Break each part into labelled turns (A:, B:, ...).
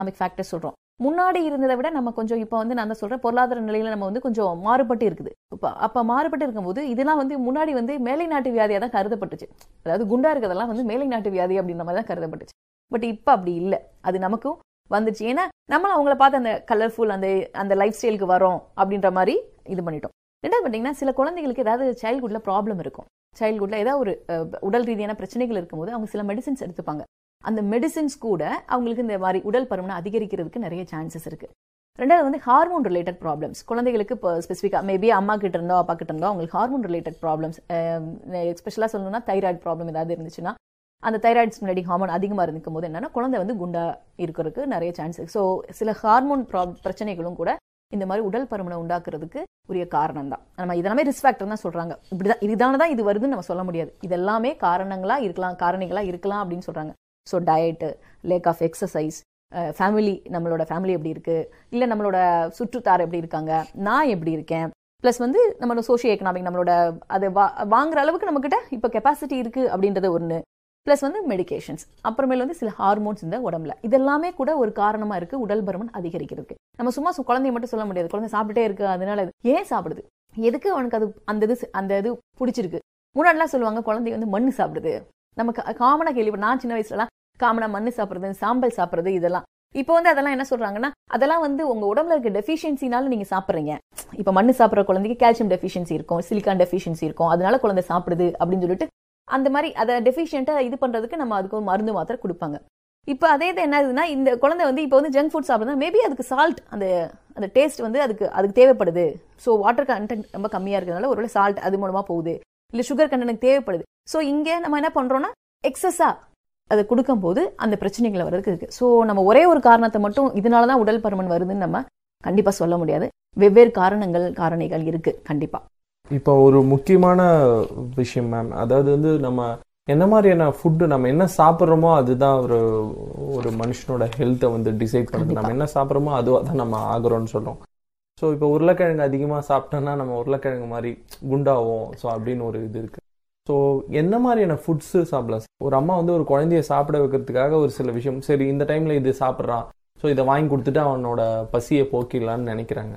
A: Factors சொல்றோம். முன்னாடி இருந்ததை விட நம்ம கொஞ்சம் இப்போ வந்து நான் தான் சொல்றேன், பொருளாதார நிலையில நம்ம வந்து கொஞ்சம் மாறுபட்டு இருக்குது. அப்ப மாறுபட்டு இருக்கும்போது இதெல்லாம் வந்து முன்னாடி வந்து மேலை நாட்டு வியாதியா தான் கருதப்பட்டுச்சு. அதாவது குண்டா இருக்கிறதெல்லாம் வந்து மேலை நாட்டு வியாதி அப்படின்ற மாதிரி தான் கருதப்பட்டுச்சு. பட் இப்ப அப்படி இல்லை, அது நமக்கும் வந்துச்சு. ஏன்னா நம்மளும் அவங்கள பார்த்து அந்த கலர்ஃபுல் அந்த லைஃப் ஸ்டைலுக்கு வரோம் அப்படின்ற மாதிரி இது பண்ணிட்டோம். ரெண்டாவது பார்த்தீங்கன்னா, சில குழந்தைகளுக்கு ஏதாவது சைல்ட்ஹுட்ல ப்ராப்ளம் இருக்கும். சைல்ட்ஹுட்ல ஏதாவது ஒரு உடல் ரீதியான பிரச்சனைகள் இருக்கும்போது அவங்க சில மெடிசின்ஸ் எடுத்துப்பாங்க. அந்த மெடிசின்ஸ் கூட அவங்களுக்கு இந்த மாதிரி உடல் பருமனை அதிகரிக்கிறதுக்கு நிறைய சான்சஸ் இருக்கு. ரெண்டாவது வந்து ஹார்மோன் ரிலேட்டட் ப்ராப்ளம்ஸ். குழந்தைகளுக்கு இப்போ ஸ்பெசிஃபிக்காக மேபி அம்மா கிட்ட இருந்தோ அப்பா கிட்ட இருந்தோ அவங்களுக்கு ஹார்மோன் ரிலேட்டட் ப்ராப்ளம்ஸ், எஸ்பெஷலாக சொல்லணும்னா தைராய்டு ப்ராப்ளம் ஏதாவது இருந்துச்சுன்னா, அந்த தைராய்டு ஸ்டிமுலேட்டிங் ஹார்மோன் அதிகமாக இருக்கும் போது என்னன்னா குழந்தை வந்து குண்டா இருக்கிறதுக்கு நிறைய சான்சஸ். ஸோ சில ஹார்மோன் பிரச்சனைகளும் கூட இந்த மாதிரி உடல் பருமனை உண்டாக்குறதுக்கு உரிய காரணம் தான். நம்ம இதெல்லாமே ரிஸ்க் ஃபேக்டர் தான் சொல்றாங்க. இப்படிதான் இதுதானதான் இது வருதுன்னு நம்ம சொல்ல முடியாது. இதெல்லாமே காரணங்களா இருக்கலாம் அப்படின்னு சொல்றாங்க. So diet, lack of exercise, family, நம்மளோட ஃபேமிலி எப்படி இருக்கு, இல்லை நம்மளோட சுற்றுத்தார் எப்படி இருக்காங்க, நான் எப்படி இருக்கேன், ப்ளஸ் வந்து நம்மளோட சோஷியோ எக்கனாமிக், நம்மளோட அதை வாங்குற அளவுக்கு நம்மக்கிட்ட இப்போ கெப்பாசிட்டி இருக்கு அப்படின்றது ஒன்று, ப்ளஸ் வந்து மெடிகேஷன்ஸ், அப்புறமேல வந்து சில ஹார்மோன்ஸ் இந்த உடம்புல, இதெல்லாமே கூட ஒரு காரணமா இருக்கு உடல் பருமன் அதிகரிக்கிறதுக்கு. நம்ம சும்மா குழந்தைய மட்டும் சொல்ல முடியாது. குழந்தை சாப்பிட்டே இருக்கு அதனால ஏன் சாப்பிடுது, எதுக்கு அவனுக்கு அது அந்த இது பிடிச்சிருக்கு. முன்னாடிலாம் சொல்லுவாங்க குழந்தை வந்து மண்ணு சாப்பிடுது. நமக்கு காமனா கேள்வி, நான் சின்ன வயசுலலாம் காமனா மண்ணு சாப்பிடுறது, சாம்பல் சாப்பிடுறது, இதெல்லாம். இப்போ வந்து அதெல்லாம் என்ன சொல்றாங்கன்னா, அதெல்லாம் வந்து உங்க உடம்புல இருக்க டெஃபிஷியன்சினால நீங்க சாப்பிடுறீங்க. இப்ப மண்ணு சாப்பிடுற குழந்தைக்கு கால்சியம் டெஃபிஷியன்சி இருக்கும், சிலிக்கான் டெஃபிஷியன்சி இருக்கும், அதனால குழந்தை சாப்பிடுது அப்படின்னு சொல்லிட்டு அந்த மாதிரி அதை டெஃபிஷியன்ட்டா இது பண்றதுக்கு நம்ம அதுக்கு ஒரு மருந்து மாத்திரை கொடுப்பாங்க. இப்போ அதே இது என்ன ஆகுதுன்னா, இந்த குழந்தை வந்து இப்போ வந்து ஜங்க் ஃபுட் சாப்பிடுறது, மேபி அதுக்கு சால்ட், அந்த டேஸ்ட் வந்து அதுக்கு தேவைப்படுது. ஸோ வாட்டர் கண்டென்ட் ரொம்ப கம்மியா இருக்கிறதுனால ஒருவேளை சால்ட் அது மூலமா போகுது, இல்லை சுகர் கண்டென்ட் தேவைப்படுது. ஸோ இங்கே நம்ம என்ன பண்றோம்னா எக்ஸஸா அதை கொடுக்கும் போது அந்த பிரச்சனைகளை வர்றதுக்கு இருக்கு. ஸோ நம்ம ஒரே ஒரு காரணத்தை மட்டும் இதனாலதான் உடல் பருமன் வருதுன்னு நம்ம கண்டிப்பா சொல்ல முடியாது. வெவ்வேறு காரணிகள் இருக்கு கண்டிப்பா.
B: இப்போ ஒரு முக்கியமான விஷயம் மேம், அதாவது வந்து நம்ம என்ன மாதிரியான ஃபுட்டு, நம்ம என்ன சாப்பிட்றோமோ அதுதான் ஒரு மனுஷனோட ஹெல்த்தை வந்து டிசைட் பண்ணுது. நம்ம என்ன சாப்பிட்றோமோ அதுவாக தான் நம்ம ஆகுறோம்னு சொல்றோம். ஸோ இப்போ உருளைக்கிழங்கு அதிகமாக சாப்பிட்டோம்னா நம்ம உருளைக்கிழங்கு மாதிரி குண்டாவோம். ஸோ அப்படின்னு ஒரு இது இருக்கு. ஸோ என்ன மாதிரியான ஃபுட்ஸு சாப்பிடலாம்? ஒரு அம்மா வந்து ஒரு குழந்தைய சாப்பிட வைக்கிறதுக்காக ஒரு சில விஷயம், சரி இந்த டைமில் இது சாப்பிட்றான், ஸோ இதை வாங்கி கொடுத்துட்டு அவனோட பசியை போக்கிடலான்னு நினைக்கிறாங்க.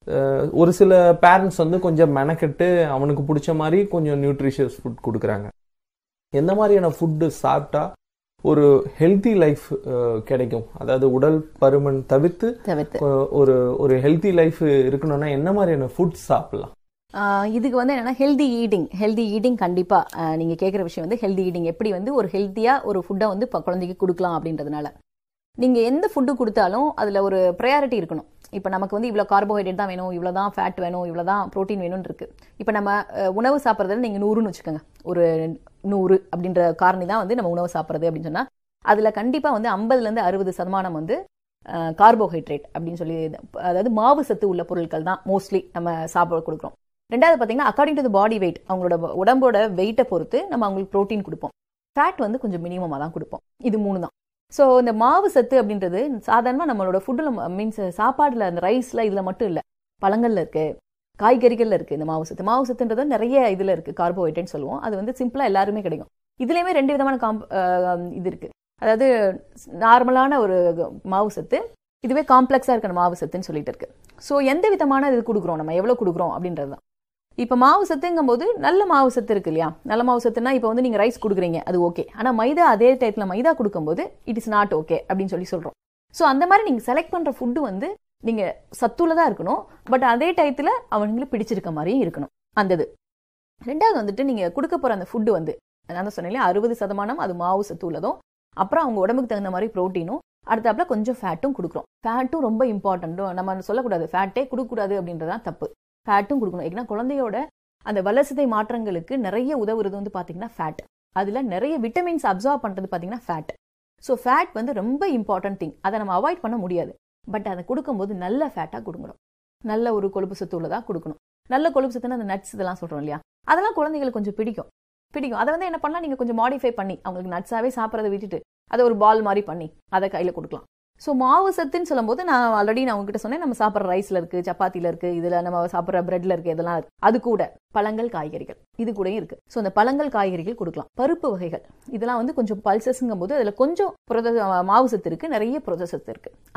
B: ஒரு சில பேரண்ட்ஸ் வந்து கொஞ்சம் மெனக்கெட்டு அவனுக்கு பிடிச்ச மாதிரி கொஞ்சம் நியூட்ரிஷியஸ் ஃபுட் கொடுக்குறாங்க. எந்த மாதிரியான ஃபுட்டு சாப்பிட்டா ஒரு ஹெல்த்தி லைஃப் கிடைக்கும்? அதாவது உடல் பருமன் தவிர்த்து ஒரு ஹெல்த்தி லைஃப் இருக்கணும்னா என்ன மாதிரியான ஃபுட் சாப்பிடலாம்?
A: இதுக்கு வந்து என்னன்னா ஹெல்தி ஈட்டிங் கண்டிப்பா நீங்க கேட்குற விஷயம் வந்து ஹெல்தி ஈட்டிங், எப்படி வந்து ஒரு ஹெல்த்தியா ஒரு ஃபுட்டை வந்து குழந்தைக்கு கொடுக்கலாம் அப்படின்றதுனால. நீங்க எந்த ஃபுட்டு கொடுத்தாலும் அதுல ஒரு ப்ரையாரிட்டி இருக்கணும். இப்போ நமக்கு வந்து இவ்வளோ கார்போஹைட்ரேட் தான் வேணும், இவ்வளோதான் ஃபேட் வேணும், இவ்வளோதான் ப்ரோட்டீன் வேணும்னு இருக்கு. இப்போ நம்ம உணவு சாப்பிட்றதுல நீங்கள் 100ன்னு வச்சுக்கோங்க, ஒரு 100 அப்படின்ற காரணி தான் வந்து நம்ம உணவு சாப்பிட்றது அப்படின்னு சொன்னால், அதில் கண்டிப்பாக வந்து 50லேருந்து 60% வந்து கார்போஹைட்ரேட் அப்படின்னு சொல்லி, அதாவது மாவு சத்து உள்ள பொருட்கள் தான் மோஸ்ட்லி நம்ம சாப்பிட கொடுக்குறோம். ரெண்டாவது பார்த்தீங்கன்னா, according to the body weight, அவங்களோட உடம்போட வெயிட்டை பொறுத்து நம்ம அவங்களுக்கு ப்ரோட்டீன் கொடுப்போம். ஃபேட் வந்து கொஞ்சம் மினிமமாக தான் கொடுப்போம். இது 3 தான். ஸோ இந்த மாவு சத்து அப்படின்றது சாதாரணமாக நம்மளோட ஃபுட்டில் மீன்ஸ் சாப்பாடில் அந்த ரைஸில் இதில் மட்டும் இல்லை, பழங்கள்ல இருக்கு, காய்கறிகளில் இருக்கு. இந்த மாவு சத்துன்றது நிறைய இதில் இருக்கு. கார்போஹைட்ரேட் சொல்லுவோம், அது வந்து சிம்பிளாக எல்லாருமே கிடைக்கும். இதுலேயுமே 2 விதமான இது இருக்கு. அதாவது நார்மலான ஒரு மாவு சத்து, இதுவே காம்ப்ளெக்ஸாக இருக்கிற மாவு சத்துன்னு சொல்லிட்டு இருக்கு. ஸோ எந்த விதமான இது கொடுக்குறோம், நம்ம எவ்வளோ கொடுக்குறோம் அப்படின்றது தான். இப்போ மாவு சத்துங்கும் போது நல்ல மாவு சத்து இருக்கு இல்லையா? நல்ல மாவு சத்துனா இப்போ வந்து நீங்கள் ரைஸ் கொடுக்குறீங்க, அது ஓகே. ஆனால் மைதா, அதே டயத்தில் மைதா கொடுக்கும்போது இட் இஸ் நாட் ஓகே அப்படின்னு சொல்கிறோம். ஸோ அந்த மாதிரி நீங்கள் செலக்ட் பண்ணுற ஃபுட்டு வந்து நீங்கள் சத்துள்ளதாக இருக்கணும், பட் அதே டயத்தில் அவங்களுக்கு பிடிச்சிருக்க மாதிரியும் இருக்கணும் அந்த இது. ரெண்டாவது வந்துட்டு நீங்கள் கொடுக்க போகிற அந்த ஃபுட்டு வந்து நான் தான் சொன்னேன் 60% அது மாவு சத்து உள்ளதும், அப்புறம் அவங்க உடம்புக்கு தகுந்த மாதிரி ப்ரோட்டீனும், அடுத்தாப்புல கொஞ்சம் ஃபேட்டும் கொடுக்குறோம். ஃபேட்டும் ரொம்ப இம்பார்ட்டன்ட்டும், நம்ம சொல்லக்கூடாது ஃபேட்டே கொடுக்கக்கூடாது அப்படின்றதான் தப்பு. ஃபேட்டும் கொடுக்கணும். ஏன்னா குழந்தையோட அந்த வளர்சிதை மாற்றங்களுக்கு நிறைய உதவுறது வந்து பார்த்தீங்கன்னா ஃபேட். அதில் நிறைய விட்டமின்ஸ் அப்சார்ப் பண்ணுறது பார்த்தீங்கன்னா ஃபேட். ஸோ ஃபேட் வந்து ரொம்ப இம்பார்ட்டன்ட் திங், அதை நம்ம அவாய்ட் பண்ண முடியாது. பட் அதை கொடுக்கும்போது நல்ல ஃபேட்டாக கொடுக்கணும், நல்ல ஒரு கொழுப்பு சத்து உள்ளதாக கொடுக்கணும். நல்ல கொழுப்பு சத்துன்னு அந்த நட்ஸ் இதெல்லாம் சொல்கிறோம் இல்லையா, அதெல்லாம் குழந்தைங்களுக்கு கொஞ்சம் பிடிக்கும். அதை வந்து என்ன பண்ணலாம், நீங்கள் கொஞ்சம் மாடிஃபை பண்ணி அவங்களுக்கு நட்ஸாகவே சாப்பிட்றதை விட்டுட்டு அதை ஒரு பால் மாதிரி பண்ணி அதை கையில் கொடுக்கலாம். ஸோ மாவு சத்துன்னு சொல்லும்போது நான் உங்ககிட்ட சொன்னேன், நம்ம சாப்பிட்ற ரைஸ்ல இருக்கு, சப்பாத்தில இருக்கு, இதுல நம்ம சாப்பிட்ற பிரெட்ல இருக்கு, இதெல்லாம் இருக்கு. அது கூட பழங்கள், காய்கறிகள் இது கூட இருக்கு. ஸோ அந்த பழங்கள், காய்கறிகள் கொடுக்கலாம். பருப்பு வகைகள் இதெல்லாம் வந்து கொஞ்சம் பல்சஸ்ங்கும் போது அதுல கொஞ்சம் மாவு சத்து இருக்கு, நிறைய புரத சத்து இருக்கு.